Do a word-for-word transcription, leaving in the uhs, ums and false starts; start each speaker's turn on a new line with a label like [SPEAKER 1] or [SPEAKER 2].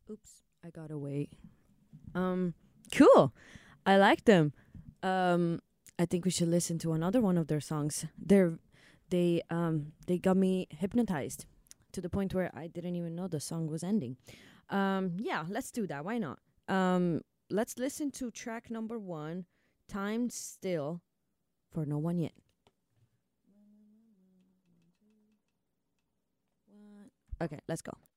[SPEAKER 1] Oops, I got away. Um, cool. I like them. Um, I think we should listen to another one of their songs. They're they um they got me hypnotized to the point where I didn't even know the song was ending. Um, yeah, let's do that. Why not? Um, let's listen to track number one, "Time Still" for No One Yet. Okay, let's go.